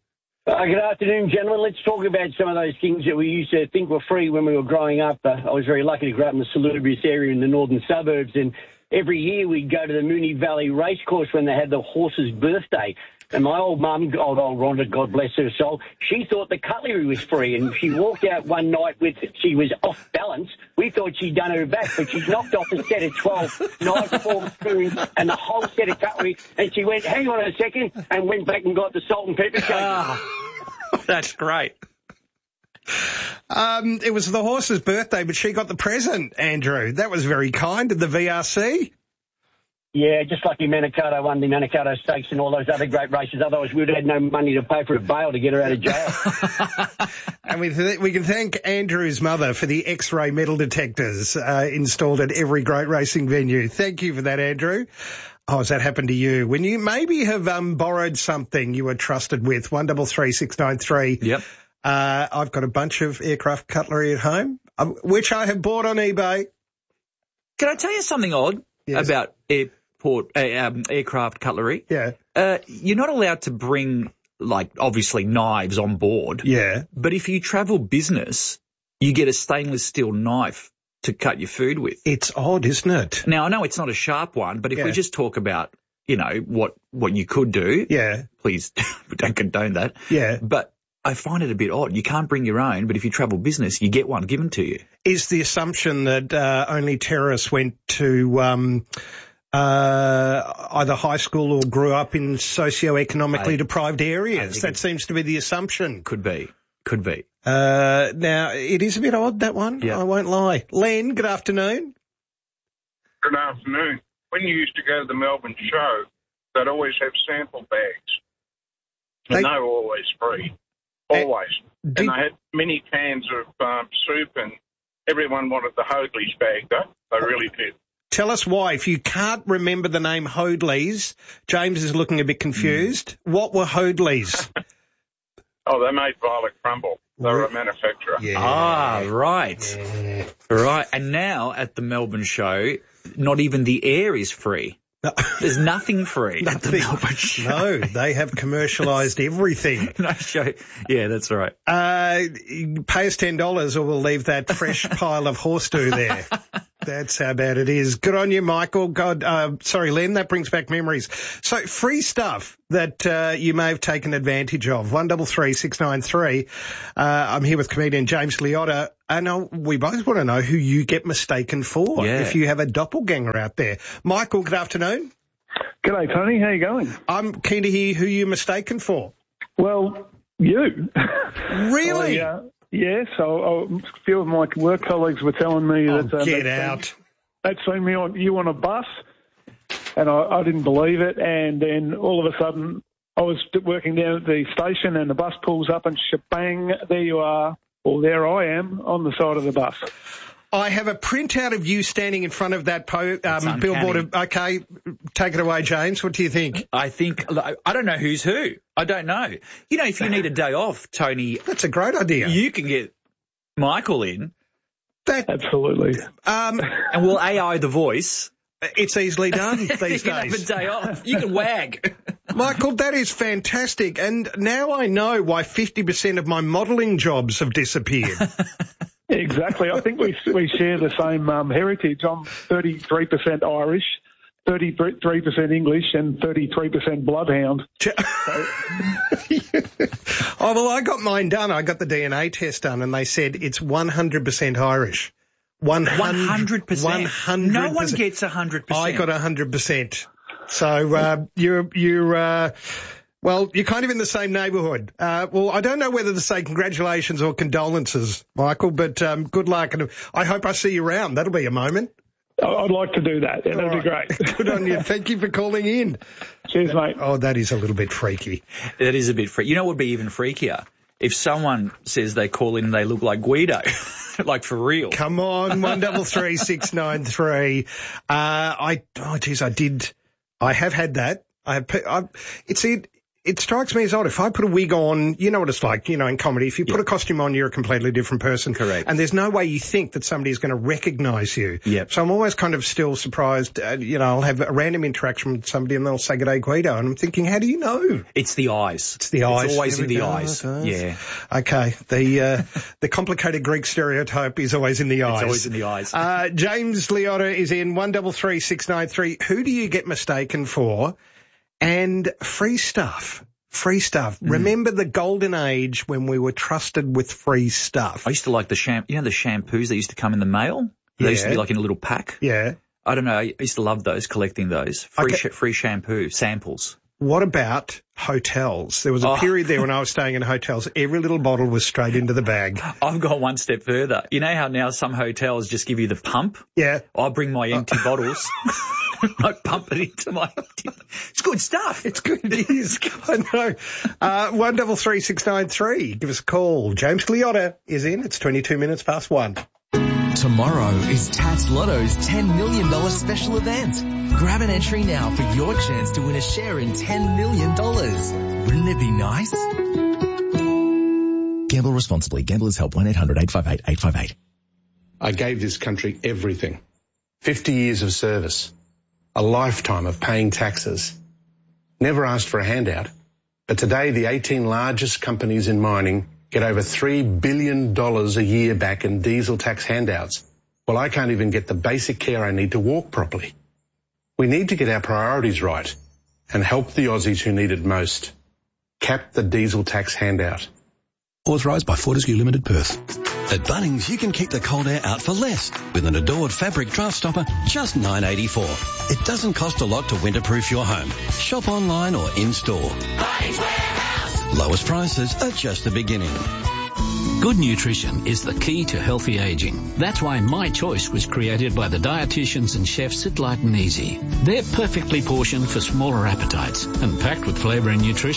Uh, good afternoon, gentlemen. Let's talk about some of those things that we used to think were free when we were growing up. Uh, I was very lucky to grow up in the salubrious area in the northern suburbs, and every year we'd go to the Moonee Valley Racecourse when they had the horse's birthday. And my old mum, old, old Rhonda, God bless her soul, she thought the cutlery was free. And she walked out one night with, she was off balance. We thought she'd done her back, but she knocked off a set of twelve knife fork spoons and the whole set of cutlery. And she went, hang on a second, and went back and got the salt and pepper shakers. Oh, that's great. Um, it was the horse's birthday, but she got the present, Andrew. That was very kind of the V R C. Yeah, just like the Manikato won the Manikato Stakes and all those other great races. Otherwise, we'd have had no money to pay for a bail to get her out of jail. And we, th- we can thank Andrew's mother for the X-ray metal detectors uh, installed at every great racing venue. Thank you for that, Andrew. Oh, has that happened to you? When you maybe have um, borrowed something you were trusted with, one double three six nine three. Yep. Uh, I've got a bunch of aircraft cutlery at home, um, which I have bought on eBay. Can I tell you something odd yes. about airport uh, um, aircraft cutlery? Yeah. Uh, you're not allowed to bring, like, obviously knives on board. Yeah. But if you travel business, you get a stainless steel knife to cut your food with. It's odd, isn't it? Now, I know it's not a sharp one, but if yeah. we just talk about, you know, what, what you could do. Yeah. Please don't condone that. Yeah. But I find it a bit odd. You can't bring your own, but if you travel business, you get one given to you. Is the assumption that uh, only terrorists went to um, uh, either high school or grew up in socioeconomically I, deprived areas? That it, seems to be the assumption. Could be. Could be. Uh, now, it is a bit odd, that one. Yeah. I won't lie. Len, good afternoon. Good afternoon. When you used to go to the Melbourne show, they'd always have sample bags. And They- they were always free. Always. Did- And they had many cans of um, soup, and everyone wanted the Hoagly's bag, though. They really did. Tell us why. If you can't remember the name Hoadleys, James is looking a bit confused. Mm. What were Hoadleys? Oh, they made Violet Crumble. They were a manufacturer. Yeah. Ah, right. Yeah. Right. And now at the Melbourne show, not even the air is free. No. There's nothing free nothing. at the Melbourne show. No, they have commercialised everything. No show. Yeah, that's right. Uh, pay us ten dollars or we'll leave that fresh pile of horse stew there. That's how bad it is. Good on you, Michael. God, uh, sorry, Len, that brings back memories. So free stuff that uh, you may have taken advantage of. One double three six nine three. Uh, I'm here with comedian James Liotta, and uh, we both want to know who you get mistaken for. Yeah. If you have a doppelganger out there. Michael, good afternoon. G'day, Tony. How you going? I'm keen to hear who you're mistaken for. Well, you. Really? I, uh, Yes, I, I, a few of my work colleagues were telling me oh, that uh, get they'd out. Seen, they'd seen me on you on a bus, and I, I didn't believe it. And then all of a sudden, I was working down at the station, and the bus pulls up, and shebang, there you are, or there I am on the side of the bus. I have a printout of you standing in front of that po- um, billboard. Okay, take it away, James. What do you think? I think, I don't know who's who. I don't know. You know, if you need a day off, Tony. That's a great idea. You can get Michael in. That, Absolutely. Um, and we'll A I the voice. It's easily done these you days. You can have a day off. You can wag. Michael, that is fantastic. And now I know why fifty percent of my modelling jobs have disappeared. Exactly. I think we we share the same um, heritage. I'm thirty-three percent Irish, thirty-three percent English, and thirty-three percent bloodhound. So. Oh, well, I got mine done. I got the D N A test done, and they said it's one hundred percent Irish. one hundred percent? one hundred percent. No one gets one hundred percent. I got one hundred percent. So uh, you're... you're uh, Well, you're kind of in the same neighbourhood. Uh, well, I don't know whether to say congratulations or condolences, Michael, but um, good luck. And I hope I see you around. That'll be a moment. I'd like to do that. Yeah, that'd right. be great. Good on you. Thank you for calling in. Cheers, mate. Oh, that is a little bit freaky. That is a bit freaky. You know what would be even freakier? If someone says they call in and they look like Guido. Like for real. Come on, one double three six nine three. Uh, I, oh, geez, I did, I have had that. I have, I, it's it. It strikes me as odd. If I put a wig on, you know what it's like, you know, in comedy. If you put yep. a costume on, you're a completely different person. Correct. And there's no way you think that somebody's going to recognise you. Yep. So I'm always kind of still surprised. Uh, you know, I'll have a random interaction with somebody and they'll say, "G'day, Guido," and I'm thinking, how do you know? It's the eyes. It's the eyes. It's always Every in the day. eyes. Eyes. Yeah. Okay. The uh, the complicated Greek stereotype is always in the eyes. It's always in the eyes. Uh, James Liotta is in one double three six nine three. Who do you get mistaken for? And free stuff. Free stuff. Mm. Remember the golden age when we were trusted with free stuff? I used to like the shampoo, you know, the shampoos that used to come in the mail? They yeah. used to be like in a little pack. Yeah. I don't know. I used to love those, collecting those. Free, okay. sh- free shampoo samples. What about hotels? There was a oh. period there when I was staying in hotels. Every little bottle was straight into the bag. I've gone one step further. You know how now some hotels just give you the pump? Yeah. I bring my empty oh. bottles. I pump it into my... It's good stuff. It's good. It is. I know. Uh, one double three six nine three. Give us a call. James Liotta is in. It's twenty-two minutes past one. Tomorrow is Tats Lotto's ten million dollars special event. Grab an entry now for your chance to win a share in ten million dollars. Wouldn't it be nice? Gamble responsibly. Gamblers Help one eight hundred eight five eight eight five eight. I gave this country everything. fifty years of service. A lifetime of paying taxes. Never asked for a handout. But today the eighteen largest companies in mining get over three billion dollars a year back in diesel tax handouts. Well, I can't even get the basic care I need to walk properly. We need to get our priorities right and help the Aussies who need it most. Cap the diesel tax handout. Authorised by Fortescue Limited, Perth. At Bunnings, you can keep the cold air out for less with an Adored fabric draft stopper, just nine dollars eighty-four. It doesn't cost a lot to winterproof your home. Shop online or in-store. Bunnings Warehouse. Lowest prices are just the beginning. Good nutrition is the key to healthy aging. That's why My Choice was created by the dietitians and chefs at Light and Easy. They're perfectly portioned for smaller appetites and packed with flavour and nutrition.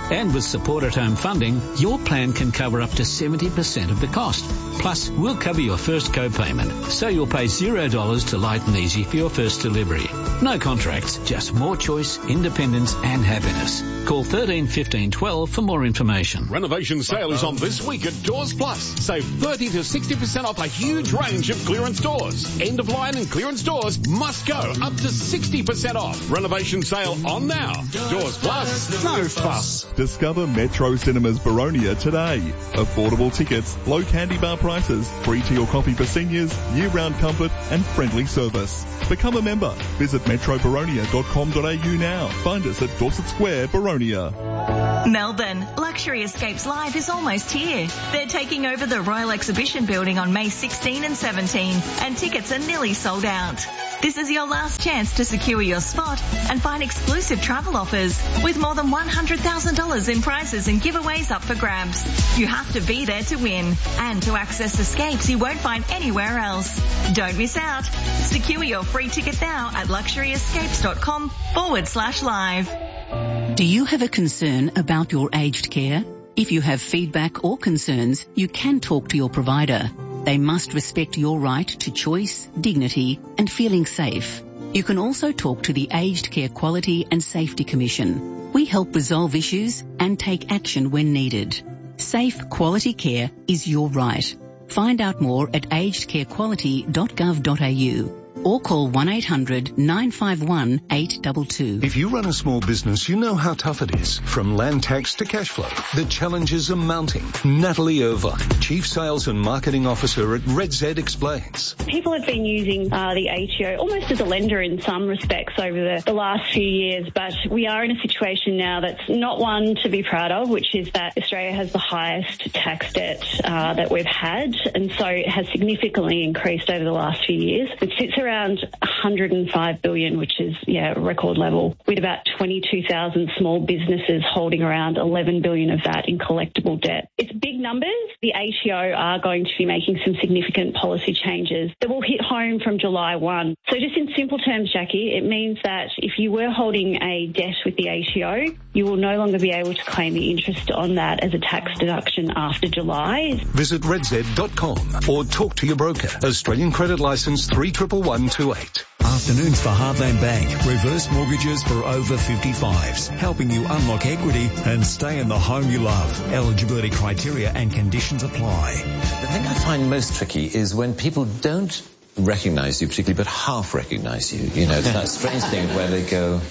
And with Support at Home funding, your plan can cover up to seventy percent of the cost. Plus, we'll cover your first co-payment, so you'll pay zero dollars to Light and Easy for your first delivery. No contracts, just more choice, independence and happiness. Call thirteen fifteen twelve for more information. Renovation sale is on this week at Doors Plus. Save thirty to sixty percent off a huge range of clearance doors. End of line and clearance doors must go up to sixty percent off. Renovation sale on now. Doors Plus, no fuss. Discover Metro Cinemas Baronia today. Affordable tickets, low candy bar prices, free tea or coffee for seniors, year-round comfort and friendly service. Become a member. Visit metro baronia dot com dot a u now. Find us at Dorset Square, Baronia. Melbourne, Luxury Escapes Live is almost here. They're taking over the Royal Exhibition Building on May sixteenth and seventeenth, and tickets are nearly sold out. This is your last chance to secure your spot and find exclusive travel offers with more than one hundred thousand dollars in prizes and giveaways up for grabs. You have to be there to win and to access escapes you won't find anywhere else. Don't miss out. Secure your free ticket now at luxuryescapes.com forward slash live. Do you have a concern about your aged care? If you have feedback or concerns, you can talk to your provider. They must respect your right to choice, dignity and feeling safe. You can also talk to the Aged Care Quality and Safety Commission. We help resolve issues and take action when needed. Safe, quality care is your right. Find out more at aged care quality dot gov dot a u or call one eight hundred nine five one eight two two. If you run a small business, you know how tough it is. From land tax to cash flow, the challenges are mounting. Natalie Irvine, Chief Sales and Marketing Officer at Red Z, explains. People have been using uh, the A T O almost as a lender in some respects over the, the last few years, but we are in a situation now that's not one to be proud of, which is that Australia has the highest tax debt uh, that we've had, and so it has significantly increased over the last few years. It sits around one hundred five billion dollars, which is, yeah, record level, with about twenty-two thousand small businesses holding around eleven billion dollars of that in collectible debt. It's big numbers. The A T O are going to be making some significant policy changes that will hit home from July first. So just in simple terms, Jackie, it means that if you were holding a debt with the A T O, you will no longer be able to claim the interest on that as a tax deduction after July. Visit red z dot com or talk to your broker. Australian Credit Licence three one one two eight. Afternoons for Heartland Bank. Reverse mortgages for over fifty-fives. Helping you unlock equity and stay in the home you love. Eligibility criteria and conditions apply. The thing I find most tricky is when people don't recognise you particularly, but half recognise you. You know, that strange thing where they go...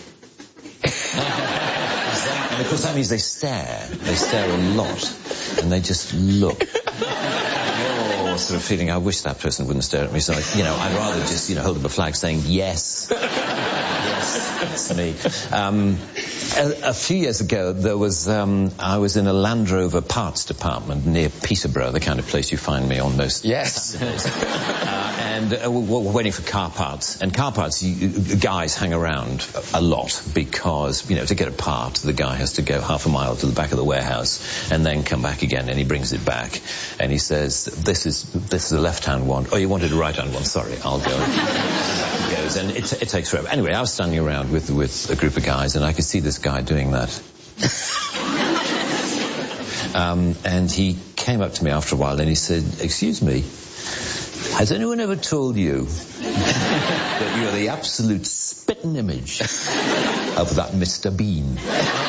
And of course that means they stare. They stare a lot. And they just look. You're sort of feeling, I wish that person wouldn't stare at me. So, I, you know, I'd rather just, you know, hold up a flag saying, yes. Yes, that's me. Um, a, a few years ago, there was, um, I was in a Land Rover parts department near Peterborough, the kind of place you find me on most yes. Saturdays. uh, and uh, we're, we're waiting for car parts. And car parts, you, guys hang around a lot because, you know, to get a part, the guy has to go half a mile to the back of the warehouse and then come back again, and he brings it back. And he says, this is this is a left-hand one. Oh, you wanted a right-hand one. Sorry, I'll go. He goes, and it, it takes forever. Anyway, I was standing around with, with a group of guys, and I could see this guy doing that. um, and he came up to me after a while, and he said, excuse me, has anyone ever told you that you're the absolute spitting image of that Mister Bean?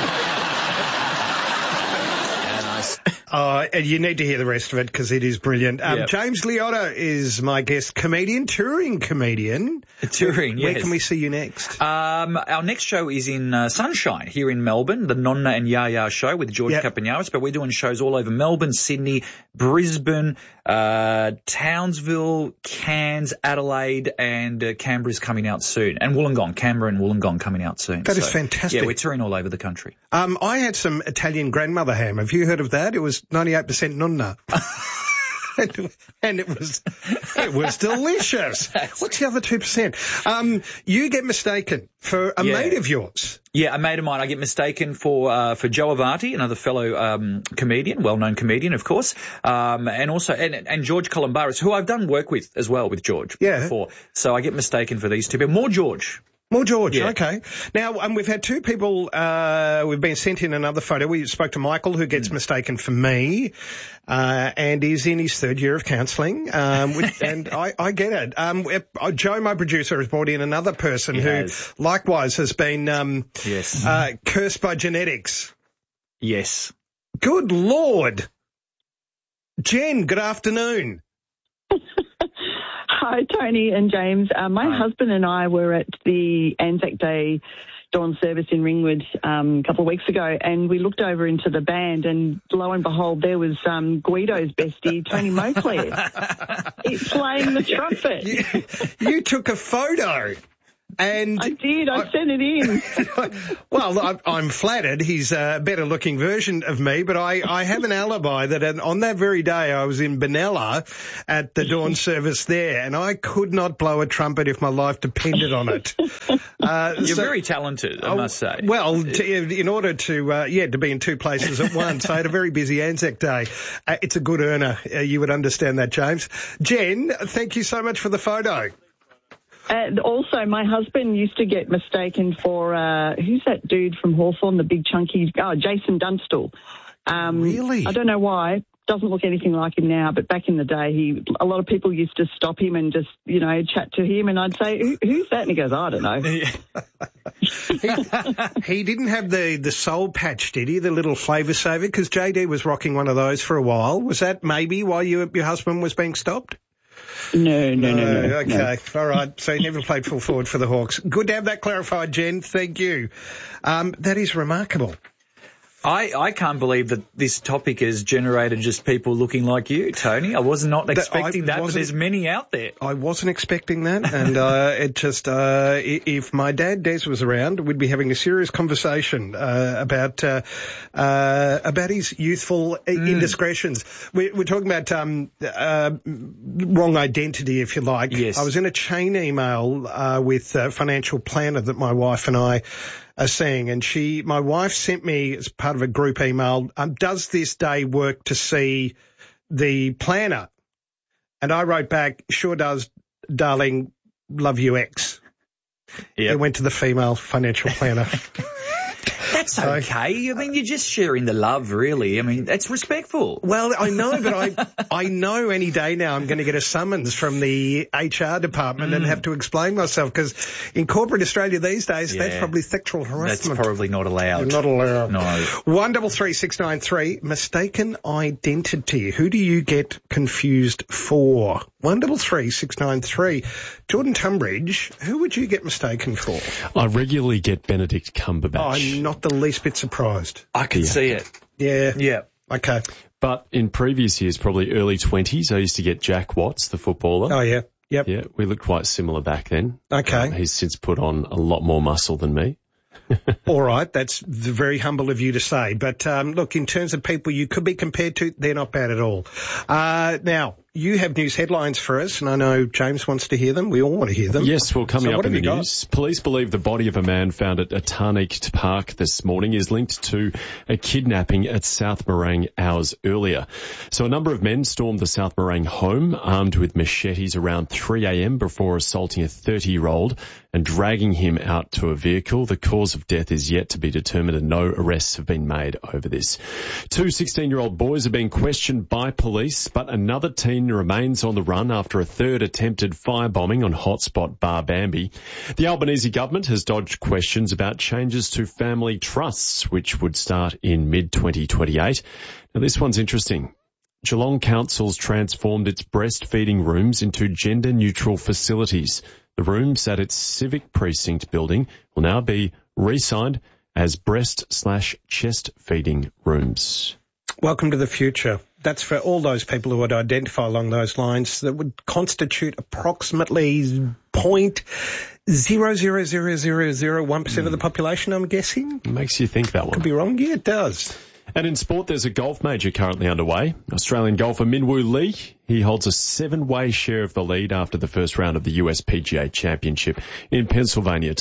Uh, and you need to hear the rest of it because it is brilliant. Um, yep. James Liotta is my guest, comedian, touring comedian. Touring, where, yes. Where can we see you next? Um, our next show is in uh, Sunshine here in Melbourne, the Nonna and Yaya show with George yep. Capanyaris, but we're doing shows all over Melbourne, Sydney, Brisbane, uh, Townsville, Cairns, Adelaide, and uh, Canberra's coming out soon. And Wollongong, Canberra and Wollongong coming out soon. That so, is fantastic. Yeah, we're touring all over the country. Um, I had some Italian grandmother ham. Have you heard of that? It was ninety-eight percent nonna. And it was, it was delicious. What's the other two percent? Um, you get mistaken for a yeah. mate of yours. Yeah, a mate of mine. I get mistaken for, uh, for Joe Avanti, another fellow, um, comedian, well-known comedian, of course. Um, and also, and, and George Columbaris, who I've done work with as well with George yeah. before. So I get mistaken for these two, but more George. More George, Yeah. okay. Now, um, we've had two people, uh, we've been sent in another photo. We spoke to Michael, who gets mm. mistaken for me, uh, and is in his third year of counselling, um, which, and I, I get it. Um, uh, Joe, my producer, has brought in another person He who has. likewise has been, um, Yes. uh, cursed by genetics. Yes. Good Lord. Jen, good afternoon. Hi, Tony and James. Uh, my Hi. husband and I were at the Anzac Day dawn service in Ringwood um, a couple of weeks ago, and we looked over into the band, and lo and behold, there was um, Guido's bestie, Tony Moclair. He's playing the trumpet. You, you took a photo. And I did. I, I sent it in. Well, I, I'm flattered. He's a better-looking version of me, but I, I have an alibi that on that very day I was in Benalla at the dawn service there, and I could not blow a trumpet if my life depended on it. Uh, You're so, very talented, I must say. Well, to, in order to, uh, yeah, to be in two places at once, I had a very busy Anzac Day. Uh, it's a good earner. Uh, you would understand that, James. Jen, thank you so much for the photo. And also, my husband used to get mistaken for, uh, who's that dude from Hawthorne, the big chunky, oh, Jason Dunstall. Um, really? I don't know why. Doesn't look anything like him now, but back in the day, he, a lot of people used to stop him and just, you know, chat to him, and I'd say, Who, who's that? And he goes, I don't know. he, he didn't have the, the soul patch, did he? The little flavour saver? Because J D was rocking one of those for a while. Was that maybe why you, your husband was being stopped? No, no, no, no. no okay, no. all right. So he never played full forward for the Hawks. Good to have that clarified, Jen. Thank you. Um, that is remarkable. I, I can't believe that this topic has generated just people looking like you, Tony. I was not expecting that, but there's many out there. I wasn't expecting that, and uh, it just, uh, if my dad Des was around, we'd be having a serious conversation uh, about uh, uh, about his youthful mm. indiscretions. We're, we're talking about um, uh, wrong identity, if you like. Yes. I was in a chain email uh, with a financial planner that my wife and I are seeing, and she, my wife sent me as part of a group email, um, does this day work to see the planner? And I wrote back, sure does, darling, love you, X. Yep. It went to the female financial planner. That's okay. I mean, you're just sharing the love, really. I mean, that's respectful. Well, I know, but I I know any day now I'm going to get a summons from the H R department mm. and have to explain myself, because in corporate Australia these days, yeah. that's probably sexual harassment. That's probably not allowed. Not allowed. No. One double three six nine three. Mistaken identity. Who do you get confused for? One double three six nine three. Jordan Tunbridge, who would you get mistaken for? I regularly get Benedict Cumberbatch. Oh, I'm not the least bit surprised. I can yeah. see it. Yeah. Yeah. Okay. But in previous years, probably early twenties, I used to get Jack Watts, the footballer. Oh, yeah. Yep. Yeah, we looked quite similar back then. Okay. Um, he's since put on a lot more muscle than me. All right, that's very humble of you to say. But um, look, in terms of people you could be compared to, they're not bad at all. Uh, now, you have news headlines for us, and I know James wants to hear them. We all want to hear them. Yes, well, coming so up in the news, got? Police believe the body of a man found at Atarnik Park this morning is linked to a kidnapping at South Morang hours earlier. So a number of men stormed the South Morang home armed with machetes around three a.m. before assaulting a thirty-year-old and dragging him out to a vehicle. The cause of death is yet to be determined and no arrests have been made over this. Two sixteen-year-old boys are being questioned by police, but another teen remains on the run after a third attempted firebombing on hotspot Bar Bambi. The Albanese government has dodged questions about changes to family trusts, which would start in mid twenty twenty-eight. Now, this one's interesting. Geelong Council's transformed its breastfeeding rooms into gender-neutral facilities. The rooms at its civic precinct building will now be re-signed as breast slash chest feeding rooms. Welcome to the future. That's for all those people who would identify along those lines. That would constitute approximately zero point zero zero zero zero zero one percent mm. of the population, I'm guessing. Makes you think that one. Could be wrong. Yeah, it does. And in sport, there's a golf major currently underway. Australian golfer Min Woo Lee, he holds a seven-way share of the lead after the first round of the U S P G A Championship in Pennsylvania. Tony?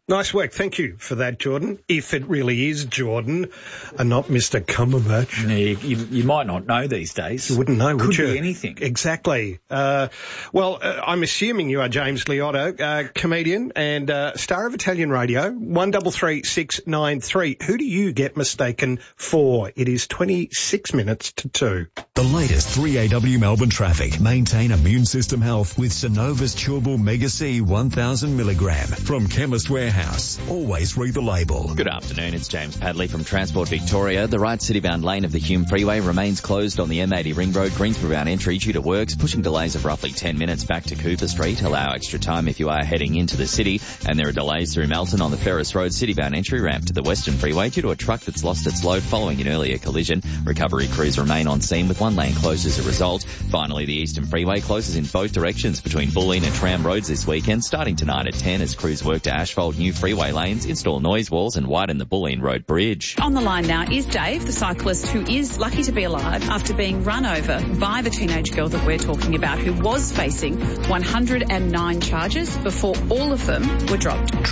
Nice work. Thank you for that, Jordan. If it really is Jordan and not Mister Cumberbatch. Yeah, you, you, you might not know these days. You wouldn't know, would Could you? be anything. Exactly. Uh, well, uh, I'm assuming you are James Liotto, uh, comedian and uh, star of Italian radio, one three three six nine three. Who do you get mistaken for? It is twenty-six minutes to two. The latest three A W Melbourne traffic. Maintain immune system health with Synovus Chewable Mega C one thousand milligram from Chemist Warehouse. Always read the label. Good afternoon, it's James Padley from Transport Victoria. The right city-bound lane of the Hume Freeway remains closed on the M eighty Ring Road Greensboro-bound entry due to works, pushing delays of roughly ten minutes back to Cooper Street. Allow extra time if you are heading into the city. And there are delays through Melton on the Ferris Road city-bound entry ramp to the Western Freeway due to a truck that's lost its load following an earlier collision. Recovery crews remain on scene with one lane closed as a result. Finally, the Eastern Freeway closes in both directions between Bulleen and Tram Roads this weekend, starting tonight at ten as crews work to asphalt new freeway lanes, install noise walls and widen the Bulleen Road Bridge. On the line now is Dave, the cyclist who is lucky to be alive after being run over by the teenage girl that we're talking about, who was facing one hundred nine charges before all of them were dropped.